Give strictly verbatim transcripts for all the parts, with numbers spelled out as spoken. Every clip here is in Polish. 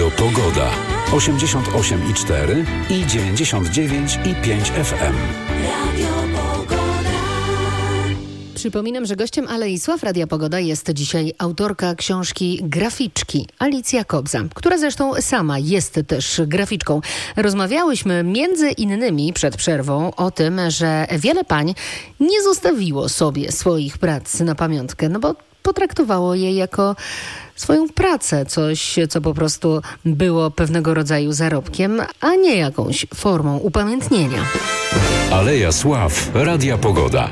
Radio Pogoda. osiemdziesiąt osiem i cztery i dziewięćdziesiąt dziewięć i pięć F M. Radio Pogoda. Przypominam, że gościem Alei Sław Radia Pogoda jest dzisiaj autorka książki Graficzki, Alicja Kobza, która zresztą sama jest też graficzką. Rozmawiałyśmy między innymi przed przerwą o tym, że wiele pań nie zostawiło sobie swoich prac na pamiątkę, no bo potraktowało je jako swoją pracę, coś, co po prostu było pewnego rodzaju zarobkiem, a nie jakąś formą upamiętnienia. Aleja Sław Radia Pogoda.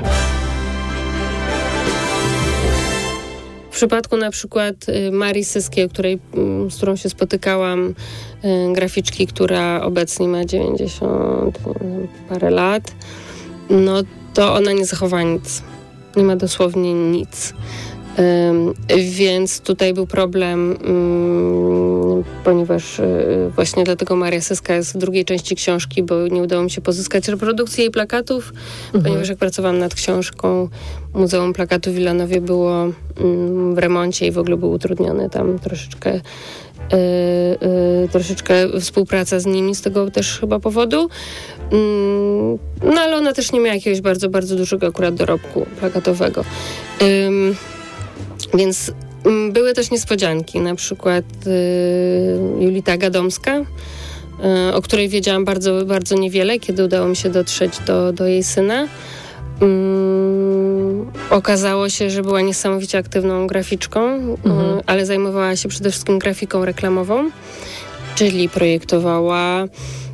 W przypadku na przykład Marii Syskiej, której, z którą się spotykałam, graficzki, która obecnie ma dziewięćdziesiąt parę lat, no to ona nie zachowała nic. Nie ma dosłownie nic. Um, więc tutaj był problem, um, ponieważ um, właśnie dlatego Maria Syska jest w drugiej części książki, bo nie udało mi się pozyskać reprodukcji jej plakatów, mhm. ponieważ jak pracowałam nad książką, Muzeum Plakatu w Wilanowie było um, w remoncie i w ogóle był utrudniony tam troszeczkę Yy, yy, troszeczkę współpraca z nimi z tego też chyba powodu. Yy, no ale ona też nie miała jakiegoś bardzo, bardzo dużego akurat dorobku plakatowego. Yy, więc yy, były też niespodzianki, na przykład yy, Julita Gadomska, yy, o której wiedziałam bardzo, bardzo niewiele, kiedy udało mi się dotrzeć do, do jej syna. Um, okazało się, że była niesamowicie aktywną graficzką, mhm. um, ale zajmowała się przede wszystkim grafiką reklamową, czyli projektowała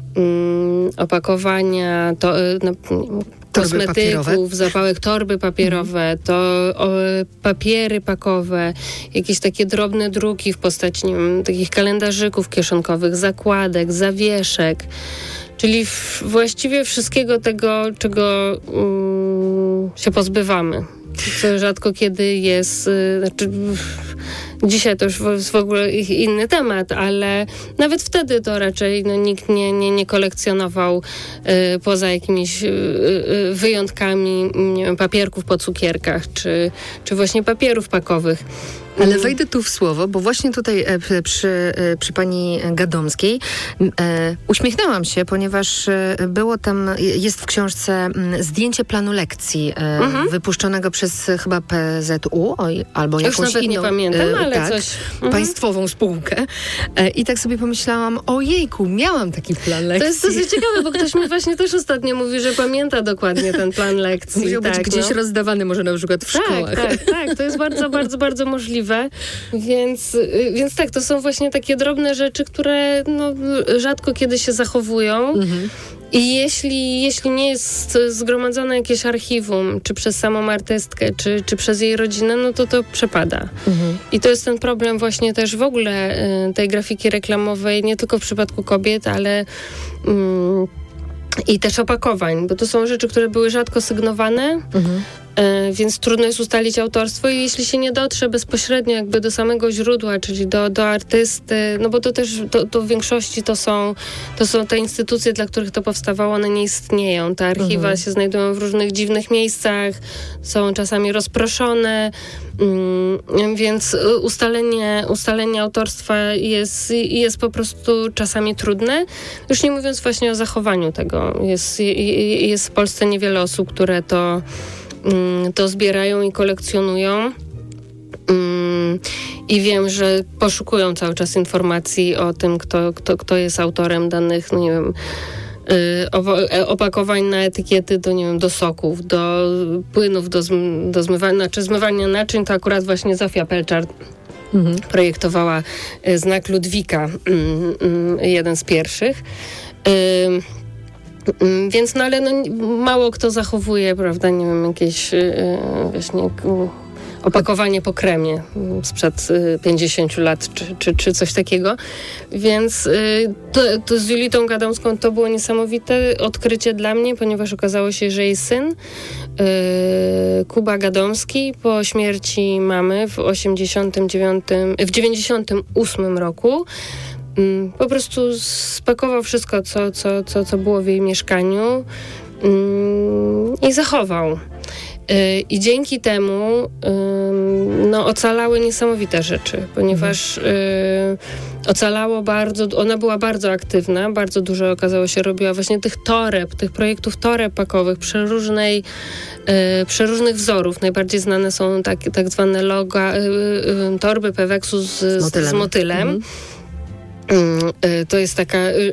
um, opakowania, to, no, kosmetyków, zapałek, torby papierowe, mhm. to o, papiery pakowe, jakieś takie drobne druki w postaci, nie wiem, takich kalendarzyków kieszonkowych, zakładek, zawieszek. Czyli w, właściwie wszystkiego tego, czego um, się pozbywamy. Co rzadko kiedy jest... Y, znaczy, dzisiaj to już jest w ogóle inny temat, ale nawet wtedy to raczej no, nikt nie, nie, nie kolekcjonował y, poza jakimiś y, y, wyjątkami, nie wiem, papierków po cukierkach, czy, czy właśnie papierów pakowych. Ale wejdę tu w słowo, bo właśnie tutaj e, przy, e, przy pani Gadomskiej e, uśmiechnęłam się, ponieważ e, było tam, jest w książce m, zdjęcie planu lekcji e, mhm. wypuszczonego przez chyba P Z U oj, albo jakąś Już nawet inną, nie pamiętam, e, ale tak, coś. Mhm. państwową spółkę. E, I tak sobie pomyślałam, ojejku, miałam taki plan lekcji. To jest dosyć ciekawe, bo ktoś mi właśnie też ostatnio mówi, że pamięta dokładnie ten plan lekcji. Musiał tak, być gdzieś no. rozdawany może na przykład w tak, szkołach. Tak, tak, to jest bardzo, bardzo, bardzo możliwe. Więc, więc tak, to są właśnie takie drobne rzeczy, które no, rzadko kiedy się zachowują. Mhm. I jeśli, jeśli nie jest zgromadzone jakieś archiwum, czy przez samą artystkę, czy, czy przez jej rodzinę, no to to przepada. Mhm. I to jest ten problem właśnie też w ogóle y, tej grafiki reklamowej, nie tylko w przypadku kobiet, ale... Y, I też opakowań, bo to są rzeczy, które były rzadko sygnowane, mhm. y, więc trudno jest ustalić autorstwo i jeśli się nie dotrze bezpośrednio jakby do samego źródła, czyli do, do artysty, no bo to też to, to w większości to są, to są te instytucje, dla których to powstawało, one nie istnieją. Te archiwa mhm. się znajdują w różnych dziwnych miejscach, są czasami rozproszone, mm, więc ustalenie, ustalenie autorstwa jest, jest po prostu czasami trudne. Już nie mówiąc właśnie o zachowaniu tego. Jest, jest w Polsce niewiele osób, które to, to zbierają i kolekcjonują. I wiem, że poszukują cały czas informacji o tym, kto, kto, kto jest autorem danych, no nie wiem, opakowań na etykiety do, nie wiem, do soków, do płynów, do, zm- do zmywania, znaczy zmywania naczyń, to akurat właśnie Zofia Pelczar mhm. projektowała znak Ludwika, jeden z pierwszych. Więc no ale no, mało kto zachowuje, prawda, nie wiem, jakieś yy, właśnie opakowanie po kremie sprzed pięćdziesięciu lat, czy, czy, czy coś takiego. Więc yy, to, to z Julitą Gadomską to było niesamowite odkrycie dla mnie, ponieważ okazało się, że jej syn yy, Kuba Gadomski po śmierci mamy w osiemdziesiątym dziewiątym, w dziewięćdziesiątym ósmym roku po prostu spakował wszystko, co, co, co, co było w jej mieszkaniu i zachował. I dzięki temu no, ocalały niesamowite rzeczy, ponieważ mhm. ocalało bardzo, ona była bardzo aktywna, bardzo dużo okazało się robiła właśnie tych toreb, tych projektów torepakowych, przeróżnej, przeróżnych wzorów. Najbardziej znane są tak, tak zwane loga, torby Peweksu z, z motylem. Z motylem. Mhm. To jest taka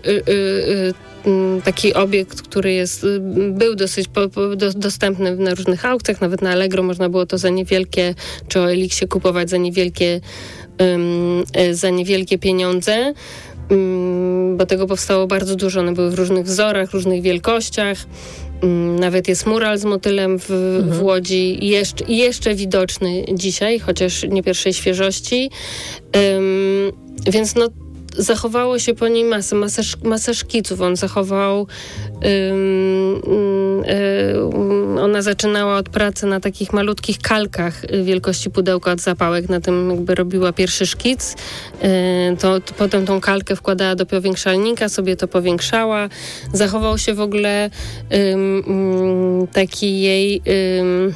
taki obiekt, który jest, był dosyć po, po, do, dostępny na różnych aukcjach, nawet na Allegro można było to za niewielkie, czy o Elixie kupować za niewielkie, um, za niewielkie pieniądze, um, bo tego powstało bardzo dużo. One były w różnych wzorach, różnych wielkościach. Um, nawet jest mural z motylem w, mhm. w Łodzi, jeszcze, jeszcze widoczny dzisiaj, chociaż nie pierwszej świeżości. Um, więc no zachowało się po niej masę, masę, masę szkiców. On zachował... Um, um, ona zaczynała od pracy na takich malutkich kalkach wielkości pudełka od zapałek. Na tym jakby robiła pierwszy szkic. Um, to, to potem tą kalkę wkładała do powiększalnika, sobie to powiększała. Zachował się w ogóle um, um, taki jej... Um,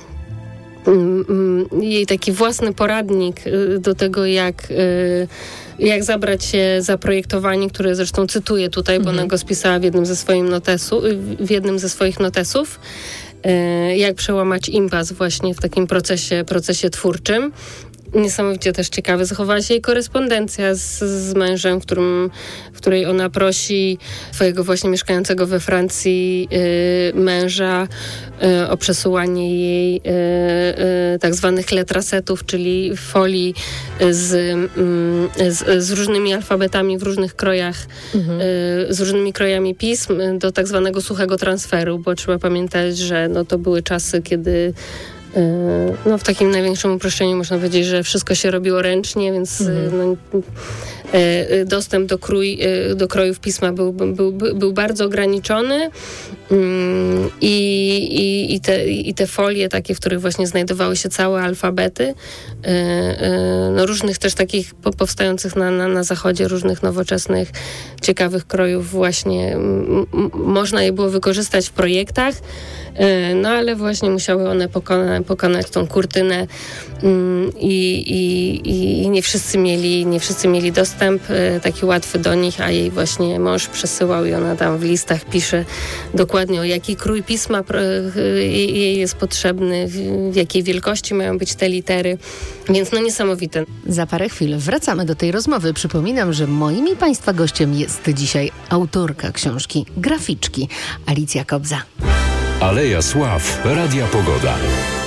jej taki własny poradnik do tego, jak, jak zabrać się za projektowanie, które zresztą cytuję tutaj, bo mhm. ona go spisała w jednym ze, swoim notesu, w jednym ze swoich notesów, jak przełamać impas właśnie w takim procesie, procesie twórczym. Niesamowicie też ciekawe. Zachowała się jej korespondencja z, z mężem, w, którym, w której ona prosi swojego właśnie mieszkającego we Francji y, męża y, o przesyłanie jej y, y, tak zwanych letrasetów, czyli folii z, y, z, z różnymi alfabetami w różnych krojach, mhm. y, z różnymi krojami pism do tak zwanego suchego transferu, bo trzeba pamiętać, że no, to były czasy, kiedy no, w takim największym uproszczeniu można powiedzieć, że wszystko się robiło ręcznie, więc mhm. no, dostęp do, krój, do krojów pisma był, był, był bardzo ograniczony i, i, i, te, i te folie takie, w których właśnie znajdowały się całe alfabety, no, różnych też takich powstających na, na, na zachodzie, różnych nowoczesnych, ciekawych krojów właśnie m, m, można je było wykorzystać w projektach, no ale właśnie musiały one pokona, pokonać tą kurtynę i, i, i nie wszyscy mieli, nie wszyscy mieli dostęp taki łatwy do nich, a jej właśnie mąż przesyłał i ona tam w listach pisze dokładnie, o jaki krój pisma jej jest potrzebny, w jakiej wielkości mają być te litery, więc no niesamowite. Za parę chwil wracamy do tej rozmowy. Przypominam, że moim i Państwa gościem jest dzisiaj autorka książki Graficzki, Alicja Kobza. Aleja Sław, Radia Pogoda.